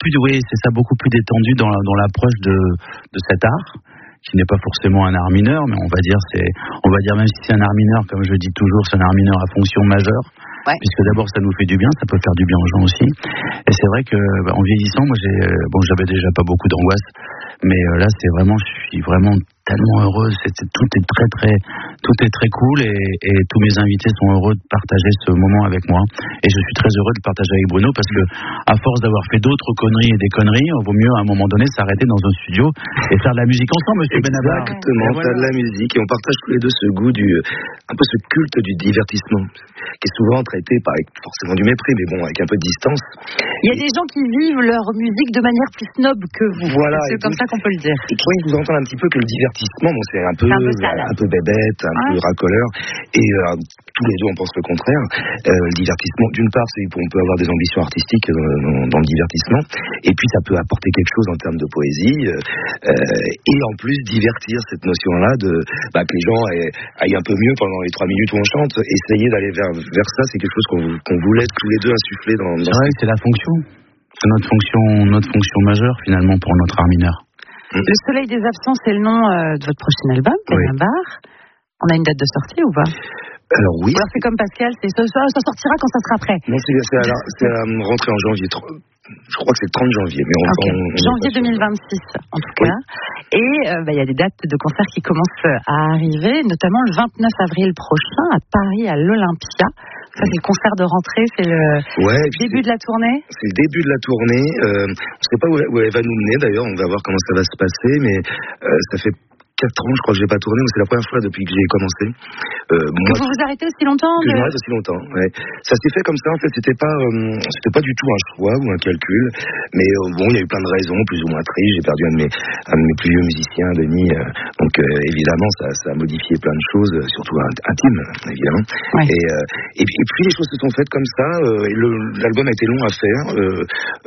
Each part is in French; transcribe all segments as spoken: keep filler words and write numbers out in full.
plus, oui, c'est ça, beaucoup plus détendu dans, dans l'approche de, de cet art, qui n'est pas forcément un art mineur, mais on va dire, c'est, on va dire même si c'est un art mineur, comme je dis toujours, c'est un art mineur à fonction majeure. Ouais. Puisque d'abord ça nous fait du bien, ça peut faire du bien aux gens aussi. Et c'est vrai que bah, en vieillissant, moi j'ai, bon, j'avais déjà pas beaucoup d'angoisse, mais euh, là c'est vraiment, je suis vraiment tellement heureuse. C'est, tout est très très, tout est très cool et, et tous mes invités sont heureux de partager ce moment avec moi. Et je suis très heureux de le partager avec Bruno parce que à force d'avoir fait d'autres conneries et des conneries, il vaut mieux à un moment donné s'arrêter dans un studio et faire de la musique ensemble, Monsieur Benabar. Exactement, faire voilà. de la musique et on partage tous les deux ce goût du, un peu ce culte du divertissement, qui est souvent traité par forcément du mépris, mais bon, avec un peu de distance. Il y a des gens qui vivent leur musique de manière plus snob que vous. Voilà. C'est comme ça qu'on peut le dire. Et qui vous entendez un petit peu que le divertissement, bon, c'est un peu, un peu, un peu bébête, un ouais. peu racoleur, et euh, tous les deux on pense le contraire. Euh, le divertissement, d'une part, c'est qu'on peut avoir des ambitions artistiques dans, dans, dans le divertissement, et puis ça peut apporter quelque chose en termes de poésie, euh, et en plus divertir cette notion-là de bah, que les gens aillent, aillent un peu mieux pendant les trois minutes où on chante. Essayer d'aller vers, vers ça, c'est quelque chose qu'on, qu'on voulait tous les deux insuffler dans. dans c'est vrai, c'est la fonction, c'est notre fonction, notre fonction majeure finalement pour notre art mineur. Le Soleil des absents, c'est le nom euh, de votre prochain album, Benabar. Oui. On a une date de sortie ou pas? Alors oui. Alors c'est comme Pascal, c'est ça, ça sortira quand ça sera prêt. Non, c'est, c'est, à, la, c'est à rentrer en janvier. Je crois que c'est le trente janvier. Mais on, okay. on, on janvier deux mille vingt-six, en tout cas. Oui. Et il euh, bah, y a des dates de concerts qui commencent à arriver, notamment le vingt-neuf avril prochain à Paris, à l'Olympia. Ça, c'est le concert de rentrée, c'est le ouais, début de la tournée. C'est le début de la tournée. Euh, on ne sait pas où, où elle va nous mener, d'ailleurs. On va voir comment ça va se passer. Mais euh, ça fait quatre ans, je crois que je n'ai pas tourné, mais c'est la première fois depuis que j'ai commencé. Euh, moi, que vous vous arrêtez aussi longtemps Que de... je m'arrête aussi longtemps, ouais. Ça s'est fait comme ça, en fait, c'était pas, euh, c'était pas du tout un choix ou un calcul, mais euh, bon, il y a eu plein de raisons, plus ou moins tristes. J'ai perdu un de mes, un de mes plus vieux musiciens, Denis, euh, donc euh, évidemment, ça, ça a modifié plein de choses, surtout intimes, évidemment. Ouais. Et, euh, et, et puis les choses se sont faites comme ça, euh, et le, l'album a été long à faire, euh, euh,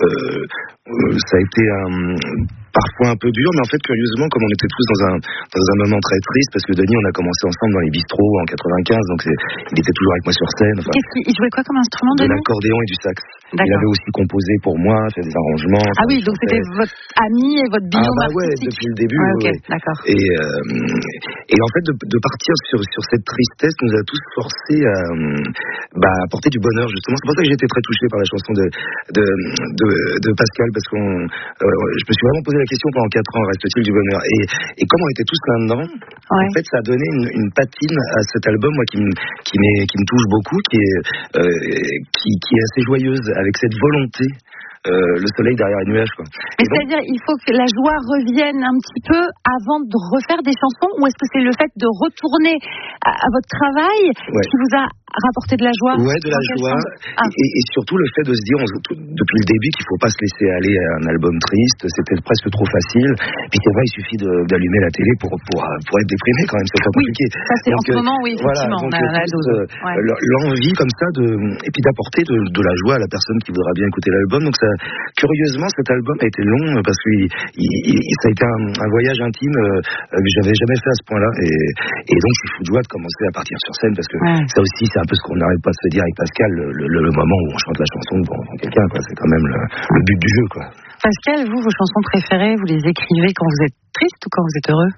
euh, ça a été un... parfois un peu dur, mais en fait, curieusement, comme on était tous dans un, dans un moment très triste, parce que Denis, on a commencé ensemble dans les bistrots en quatre-vingt-quinze, donc c'est, il était toujours avec moi sur scène. Enfin, Qu'est-ce qu'il il jouait quoi comme instrument, de Denis? L'accordéon et du sax. D'accord. Il avait aussi composé pour moi, fait des arrangements. Ah oui, donc c'était votre ami et votre binôme ah bah ouais, artistique. depuis le début. Ouais, okay, ouais. D'accord. Et, euh, et en fait, de, de partir sur, sur cette tristesse nous a tous forcés à bah, apporter du bonheur, justement. C'est pour ça que j'ai été très touché par la chanson de, de, de, de Pascal, parce qu'on, euh, je me suis vraiment posé la question pendant quatre ans, reste-t-il du bonheur? Et, et comme on était tous là-dedans, ouais. en fait, ça a donné une, une patine à cet album, moi, qui me, qui qui me touche beaucoup, qui est, euh, qui, qui est assez joyeuse, avec cette volonté. Euh, le soleil derrière les nuages, quoi. Mais donc, c'est-à-dire, il faut que la joie revienne un petit peu avant de refaire des chansons, ou est-ce que c'est le fait de retourner à, à votre travail ouais. qui vous a rapporté de la joie? Ouais, de la joie, ah. et, et surtout le fait de se dire, on, tout, depuis le début, qu'il faut pas se laisser aller à un album triste, c'était presque trop facile. Puis c'est vrai, il suffit de, d'allumer la télé pour, pour, pour être déprimé quand même, c'est pas compliqué. Oui, ça c'est donc, en ce moment, oui, effectivement, voilà, donc, on a la dose. Euh, ouais. L'envie comme ça, de, et puis d'apporter de, de la joie à la personne qui voudra bien écouter l'album, donc ça. Curieusement, cet album a été long parce que il, il, ça a été un, un voyage intime euh, que j'avais jamais fait à ce point-là, et, et donc je suis fou de joie de commencer à partir sur scène, parce que ouais. ça aussi c'est un peu ce qu'on n'arrête pas de se dire avec Pascal, le, le, le moment où on chante la chanson devant quelqu'un, quoi. C'est quand même le, le but du jeu, quoi. Pascal, vous, vos chansons préférées, vous les écrivez quand vous êtes triste ou quand vous êtes heureux?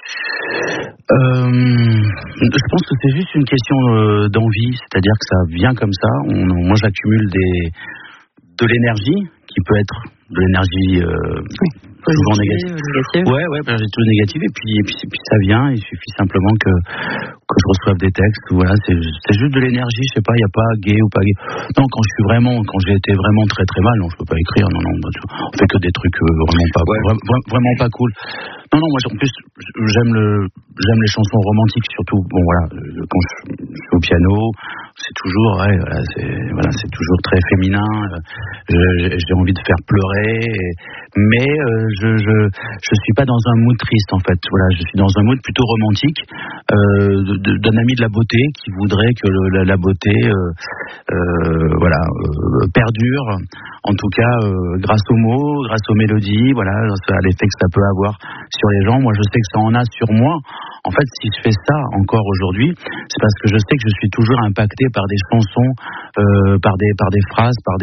Euh, je pense que c'est juste une question euh, d'envie, c'est-à-dire que ça vient comme ça. On, moi, j'accumule des de l'énergie qui peut être de l'énergie euh, oui, souvent négative. négative. Ouais, ouais, bah, j'ai tout négatif et puis, et puis, et puis ça vient. Il suffit simplement que que je reçoive des textes. Voilà, c'est, c'est juste de l'énergie. Je sais pas, il y a pas gay ou pas gay. Non, quand je suis vraiment, quand j'ai été vraiment très très mal, non, je peux pas écrire. Non, non, on fait que des trucs euh, vraiment pas, ouais. vra- vraiment pas cool. Non, non, moi en plus j'aime le, j'aime les chansons romantiques surtout. Bon voilà, quand je, je suis au piano, c'est toujours, ouais, voilà, c'est, voilà, c'est toujours très féminin. J'ai, j'ai envie de faire pleurer, et, mais euh, je, je, je suis pas dans un mood triste en fait. Voilà, je suis dans un mood plutôt romantique, euh, de, de, d'un ami de la beauté qui voudrait que le, la, la beauté, euh, euh, voilà, euh, perdure. En tout cas, euh, grâce aux mots, grâce aux mélodies, voilà, à l'effet que ça peut avoir sur les gens. Moi, je sais que ça en a sur moi. En fait, si je fais ça encore aujourd'hui, c'est parce que je sais que je suis toujours impacté par des chansons, euh, par des par des phrases, par